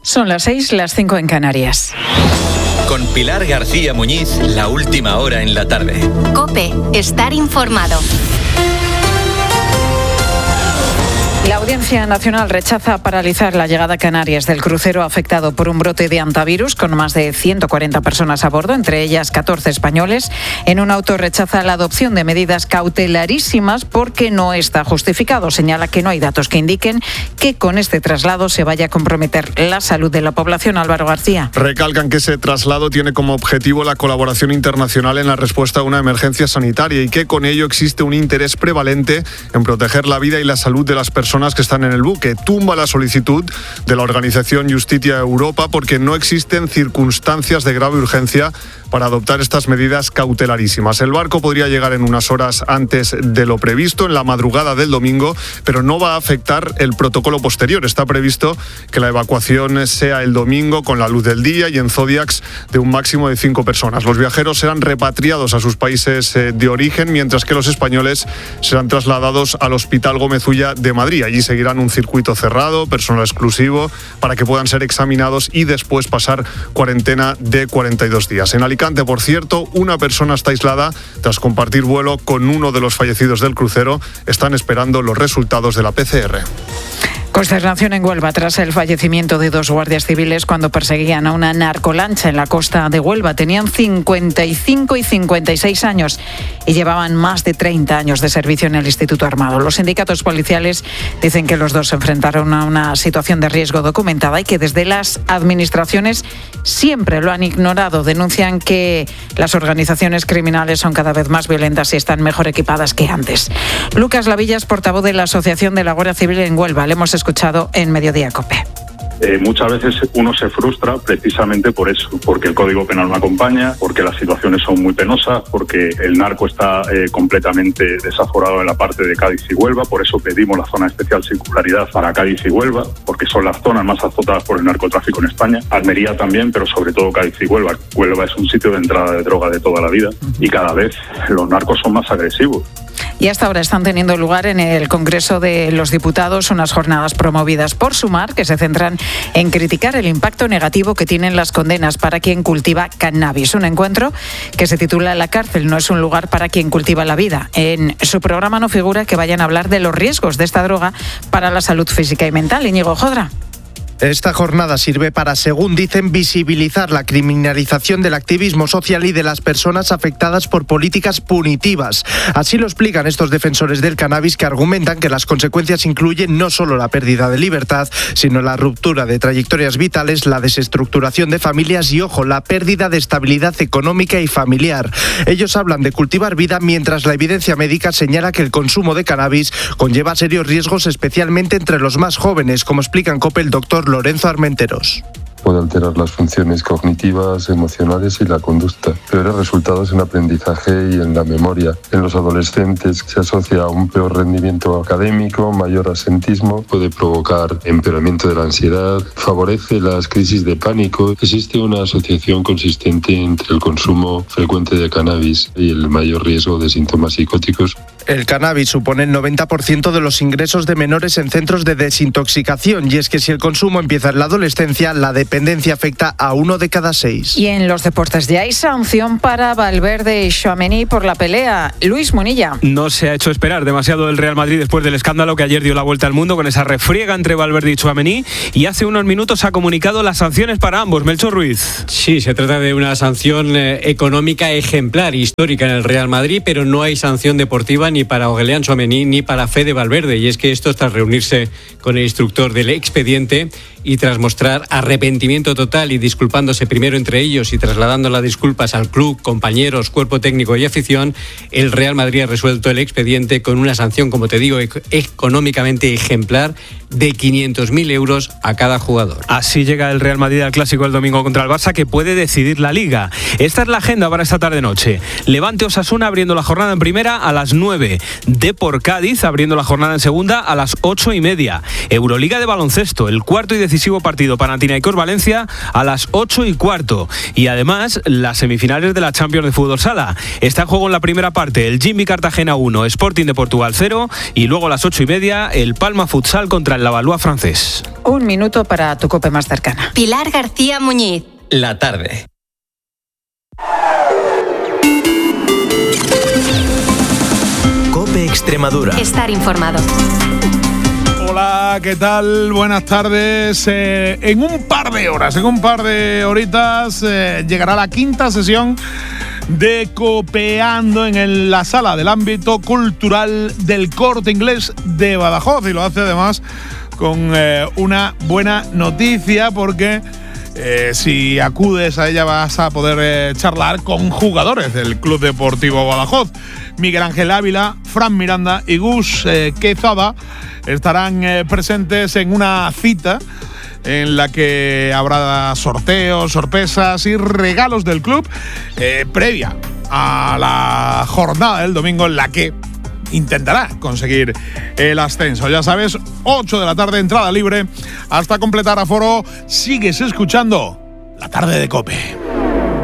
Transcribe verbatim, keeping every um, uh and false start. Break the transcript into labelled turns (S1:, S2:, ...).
S1: Son las seis, las cinco en Canarias.
S2: Con Pilar García Muñiz, la última hora en la tarde.
S3: COPE, estar informado.
S1: La Audiencia Nacional rechaza paralizar la llegada a Canarias del crucero afectado por un brote de hantavirus con más de ciento cuarenta personas a bordo, entre ellas catorce españoles. En un auto rechaza la adopción de medidas cautelarísimas porque no está justificado. Señala que no hay datos que indiquen que con este traslado se vaya a comprometer la salud de la población. Álvaro García.
S4: Recalcan que ese traslado tiene como objetivo la colaboración internacional en la respuesta a una emergencia sanitaria y que con ello existe un interés prevalente en proteger la vida y la salud de las personas que están en el buque. Tumba la solicitud de la organización Justitia Europa porque no existen circunstancias de grave urgencia para adoptar estas medidas cautelarísimas. El barco podría llegar en unas horas antes de lo previsto, en la madrugada del domingo, pero no va a afectar el protocolo posterior. Está previsto que la evacuación sea el domingo con la luz del día y en Zodiacs de un máximo de cinco personas. Los viajeros serán repatriados a sus países de origen, mientras que los españoles serán trasladados al Hospital Gómez Ulla de Madrid. Allí seguirán un circuito cerrado, personal exclusivo, para que puedan ser examinados y después pasar cuarentena de cuarenta y dos días. En Alicante, por cierto, una persona está aislada tras compartir vuelo con uno de los fallecidos del crucero. Están esperando los resultados de la P C R.
S1: Consternación en Huelva tras el fallecimiento de dos guardias civiles cuando perseguían a una narcolancha en la costa de Huelva. Tenían cincuenta y cinco y cincuenta y seis años y llevaban más de treinta años de servicio en el Instituto Armado. Los sindicatos policiales dicen que los dos se enfrentaron a una situación de riesgo documentada y que desde las administraciones siempre lo han ignorado. Denuncian que las organizaciones criminales son cada vez más violentas y están mejor equipadas que antes. Lucas Lavillas, portavoz de la Asociación de la Guardia Civil en Huelva. Le hemos escuchado en Mediodía COPE.
S5: Eh, muchas veces uno se frustra precisamente por eso, porque el Código Penal no acompaña, porque las situaciones son muy penosas, porque el narco está eh, completamente desaforado en la parte de Cádiz y Huelva. Por eso pedimos la zona de especial singularidad para Cádiz y Huelva, porque son las zonas más azotadas por el narcotráfico en España. Almería también, pero sobre todo Cádiz y Huelva. Huelva es un sitio de entrada de droga de toda la vida y cada vez los narcos son más agresivos.
S1: Y hasta ahora están teniendo lugar en el Congreso de los Diputados unas jornadas promovidas por Sumar que se centran en criticar el impacto negativo que tienen las condenas para quien cultiva cannabis. Un encuentro que se titula La cárcel no es un lugar para quien cultiva la vida. En su programa no figura que vayan a hablar de los riesgos de esta droga para la salud física y mental. Íñigo Jodra.
S6: Esta jornada sirve para, según dicen, visibilizar la criminalización del activismo social y de las personas afectadas por políticas punitivas. Así lo explican estos defensores del cannabis, que argumentan que las consecuencias incluyen no solo la pérdida de libertad, sino la ruptura de trayectorias vitales, la desestructuración de familias y, ojo, la pérdida de estabilidad económica y familiar. Ellos hablan de cultivar vida, mientras la evidencia médica señala que el consumo de cannabis conlleva serios riesgos, especialmente entre los más jóvenes, como explica en COPE el doctor Lorenzo Armenteros.
S7: Puede alterar las funciones cognitivas, emocionales y la conducta, peores resultados en aprendizaje y en la memoria. En los adolescentes se asocia a un peor rendimiento académico, mayor asentismo, puede provocar empeoramiento de la ansiedad, favorece las crisis de pánico. Existe una asociación consistente entre el consumo frecuente de cannabis y el mayor riesgo de síntomas psicóticos.
S6: El cannabis supone el noventa por ciento de los ingresos de menores en centros de desintoxicación, y es que si el consumo empieza en la adolescencia, la dependencia afecta a uno de cada seis.
S1: Y en los deportes ya hay sanción para Valverde y Tchouaméni por la pelea. Luis Munilla.
S8: No se ha hecho esperar demasiado el Real Madrid después del escándalo que ayer dio la vuelta al mundo con esa refriega entre Valverde y Tchouaméni, y hace unos minutos ha comunicado las sanciones para ambos. Melchor Ruiz.
S9: Sí, se trata de una sanción eh, económica ejemplar, histórica en el Real Madrid, pero no hay sanción deportiva ni para Aurélien Tchouaméni ni para Fede Valverde, y es que esto tras reunirse con el instructor del expediente y tras mostrar arrepentimiento total y disculpándose primero entre ellos y trasladando las disculpas al club, compañeros, cuerpo técnico y afición, el Real Madrid ha resuelto el expediente con una sanción, como te digo, económicamente ejemplar de quinientos mil euros a cada jugador.
S8: Así llega el Real Madrid al clásico el domingo contra el Barça, que puede decidir la Liga. Esta es la agenda para esta tarde-noche. Levante Osasuna abriendo la jornada en primera a las nueve. Depor Cádiz abriendo la jornada en segunda a las ocho y media. Euroliga de baloncesto, el cuarto y decisivo partido Panathinaikos Valencia Valencia a las ocho y cuarto. Y además, las semifinales de la Champions de Fútbol Sala. Está en juego en la primera parte el Jimmy Cartagena uno, Sporting de Portugal cero, y luego a las ocho y media el Palma Futsal contra el Lavallois francés.
S1: Un minuto para tu COPE más cercana.
S3: Pilar García Muñiz.
S2: La tarde. COPE Extremadura.
S3: Estar informado.
S10: Hola, ¿qué tal? Buenas tardes. Eh, en un par de horas, en un par de horitas, eh, llegará la quinta sesión de Copeando en el, la sala del ámbito cultural del Corte Inglés de Badajoz. Y lo hace además con eh, una buena noticia, porque eh, si acudes a ella vas a poder eh, charlar con jugadores del Club Deportivo Badajoz. Miguel Ángel Ávila, Fran Miranda y Gus eh, Quezada estarán eh, presentes en una cita en la que habrá sorteos, sorpresas y regalos del club eh, previa a la jornada del domingo, en la que intentará conseguir el ascenso. Ya sabes, ocho de la tarde, entrada libre hasta completar aforo. Sigues escuchando La Tarde de COPE.